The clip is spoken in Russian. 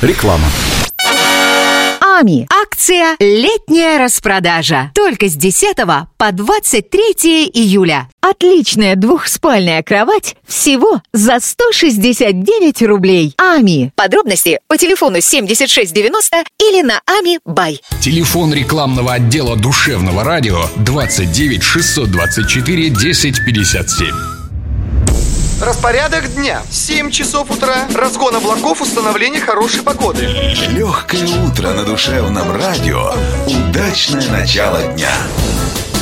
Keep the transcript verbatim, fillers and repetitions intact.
Реклама. АМИ. Акция «Летняя распродажа». Только с десятого по двадцать третье июля. Отличная двухспальная кровать всего за сто шестьдесят девять рублей. АМИ. Подробности по телефону семьдесят шесть девяносто или на ами бай. Телефон рекламного отдела Душевного радио двадцать девять шестьсот двадцать четыре десять пятьдесят семь. Распорядок дня. семь часов утра. Разгон облаков, установление хорошей погоды. Легкое утро на Душевном радио. Удачное начало дня.